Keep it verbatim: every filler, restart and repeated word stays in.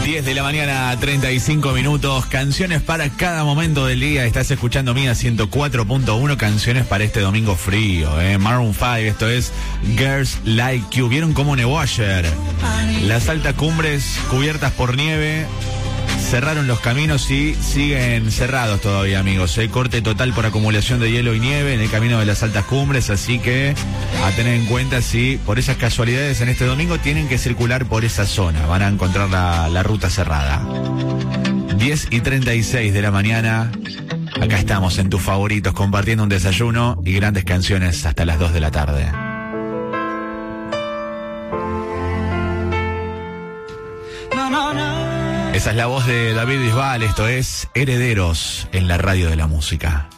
diez de la mañana, treinta y cinco minutos. Canciones para cada momento del día. Estás escuchando Mía ciento cuatro punto uno. Canciones para este domingo frío, ¿eh? Maroon cinco, esto es Girls Like You. ¿Vieron cómo nevó ayer? Las altas cumbres cubiertas por nieve. Cerraron los caminos y siguen cerrados todavía, amigos. ¿eh? Corte total por acumulación de hielo y nieve en el camino de las altas cumbres, así que a tener en cuenta si por esas casualidades en este domingo tienen que circular por esa zona. Van a encontrar la, la ruta cerrada. diez y treinta y seis de la mañana. Acá estamos en tus favoritos compartiendo un desayuno y grandes canciones hasta las dos de la tarde. No, no, no. Esa es la voz de David Bisbal, esto es Herederos en la radio de la música.